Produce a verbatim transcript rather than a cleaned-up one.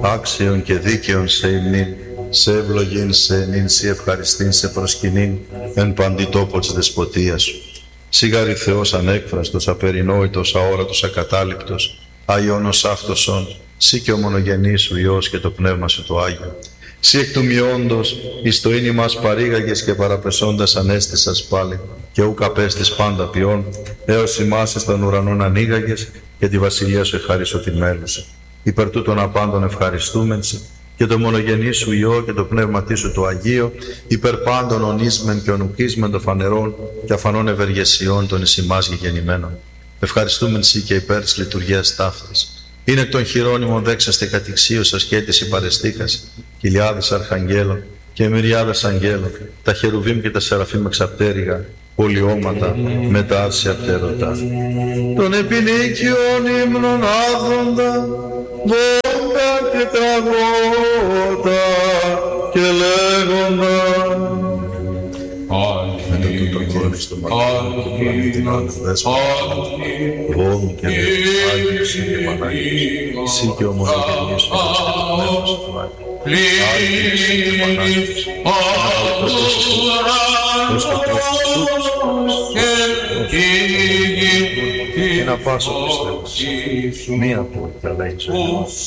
άξιον και δίκαιον σε ημνήν, σε ευλογήν σε ενήν, σε ευχαριστήν, σε προσκυνήν, εν παντή τόπο της δεσποτείας σου. Σιγάρι Θεός ανέκφραστος, απερινόητος, αόρατος, ακατάληπτος, Αϊώνος αυτοσον, σύ και ο μονογενής σου Υιός και το Πνεύμα σου το Άγιο. Σύ εκ του μειόντος, εις το ίνι μας παρήγαγες και παραπεσώντας ανέστησας πάλι, και ούκ απέστης πάντα ποιόν, έως ημάς εις των ουρανών ανοίγαγες, και τη βασιλεία σου εχάρισω την μέλουσε. Υπέρ τούτων απάντων ευχαριστούμεν σε, και το μονογενή σου Υιό και το Πνεύμα σου το Αγίο, υπέρ πάντων ονίσμεν και ονουκίσμεν των φανερών και αφανών ευεργεσιών των εις ημάς γηγενημένων. Ευχαριστούμεν σοι και υπέρ της λειτουργίας ταύτης. Είναι εκ των χειρόνιμων δέξαστε κατηξίωσας και έτηση παρεστήκας, χιλιάδες αρχαγγέλων και μυριάδες αγγέλων, τα χερουβίμ και τα σεραφείμ εξαπτέρυγα, πολιώματα με τα άρσια πτέρωτα. Των επινίκιων ύμνων άδοντα, βόντα και τραγώτα και λέγοντα. Με το τούτο κόρης του Μαγιού, την άλλη δέσποτα, βόμου και Άγιος και Πανάγιος, σύ και ο μονογενής του Πνεύματος του Άγιου. Άγιος και Πανάγιος, προς το πρόσωπο και να πάσω πιστεύω, μία που θα λέει ζωή.